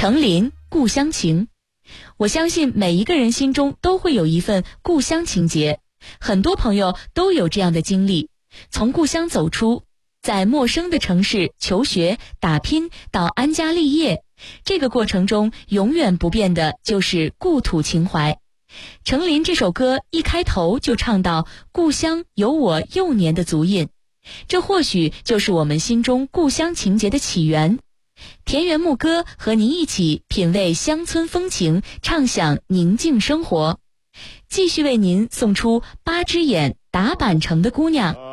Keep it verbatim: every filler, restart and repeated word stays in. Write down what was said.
程琳，故乡情。我相信每一个人心中都会有一份故乡情结，很多朋友都有这样的经历，从故乡走出，在陌生的城市求学打拼到安家立业，这个过程中永远不变的就是故土情怀。程琳这首歌一开头就唱到故乡有我幼年的足印，这或许就是我们心中故乡情结的起源。田园牧歌和您一起品味乡村风情，畅享宁静生活。继续为您送出八只眼打板城的姑娘。